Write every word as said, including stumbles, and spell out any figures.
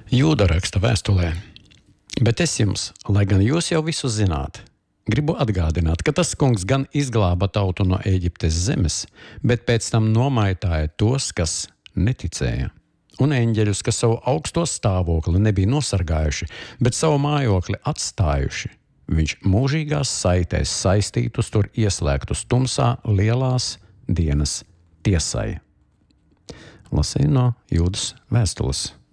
Jūda raksta vēstulē, bet es jums, lai gan jūs jau visu zināt, gribu atgādināt, ka tas kungs gan izglāba tautu no Ēģiptes zemes, bet pēc tam nomaitāja tos, kas neticēja, un eņģeļus, kas savu augsto stāvokli nebija nosargājuši, bet savu mājokli atstājuši. Viņš mūžīgās saitēs saistītus tur ieslēgtus tumsā lielās dienas tiesai. Lasīju no Jūdas vēstules.